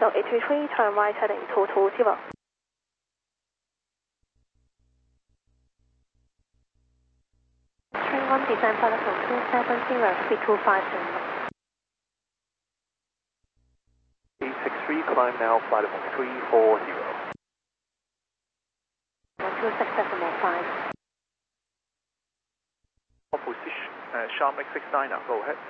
Shadow 833, turn right heading 220. Train 1, descend flight level 270, speed 250. E63, climb now, flight level 340. 126.5. Opposition, Sharmik 69 now, go ahead.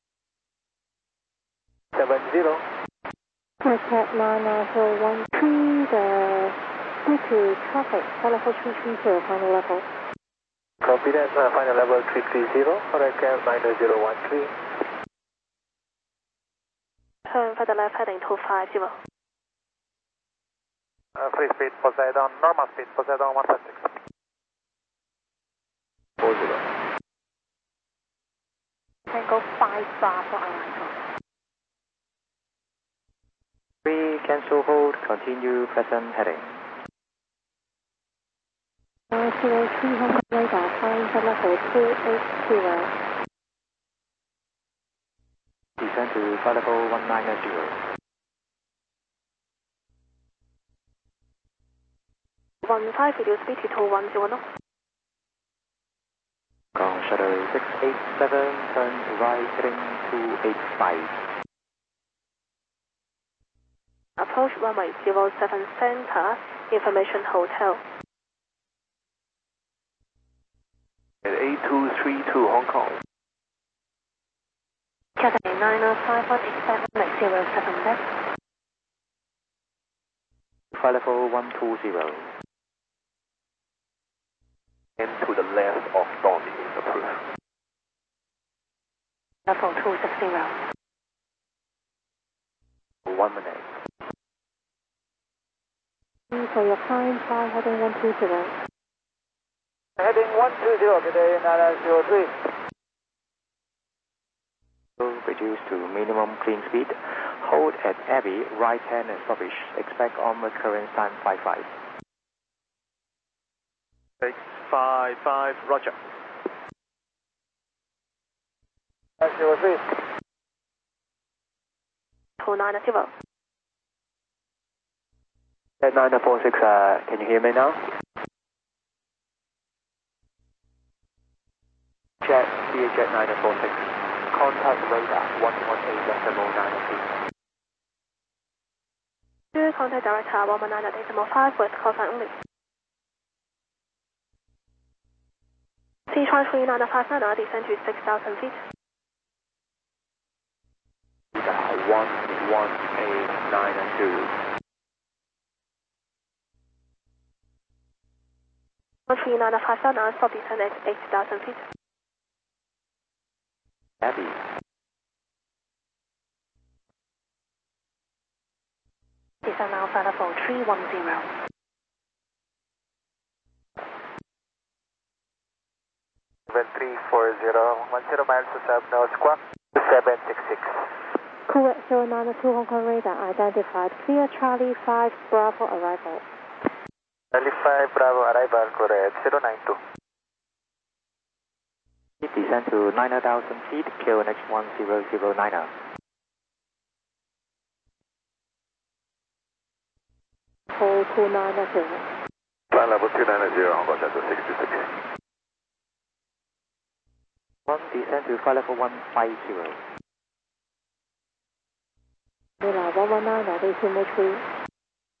70. Cat 94013, due to traffic, flight level 330, final level. Copy that, final level 330, Cat 90013. Turn for the left heading 250. Free speed Poseidon, normal speed Poseidon 156. 40. Tango 5 Bravo arrival. Free, cancel hold, continue present heading. 903 Hong Kong radar, flying for level 280. Descend to flight level 190. 15, reduce speed to 210 knots. Gong Shadow 687, turn right heading 285. Approach runway 07 center, information hotel. At 8232 Hong Kong. Cathay 905, expect 07 left. Flight level 120. And to the left of Donny is approved. Level 260. 1 minute. For your climb, fly heading 120. Heading 120, today 903. Reduce to minimum clean speed. Hold at Abbey, right hand establish. Expect onward current time 55. 655, roger. 903. 290. Jet 946, can you hear me now? Jet 946. Contact radar 118.9 feet. Contact director 119.5 with call sign only. Sichuan 3959, descend to 6,000 feet. 118.9 13959, stop descend at 8,000 feet. Abbey. Descend now flight level 310. 7340, 10 miles to south, no squawk, 766. Correct 092 Hong Kong radar identified. Clear Charlie 5 Bravo arrival. Charlie 5 Bravo arrival, correct 092. Descend to 9,000 feet, QNH 1009. 290. Flight level 290, Hong Kong Shadow 66. 1, descend to flight level 150. Mila 119, ready to make 3.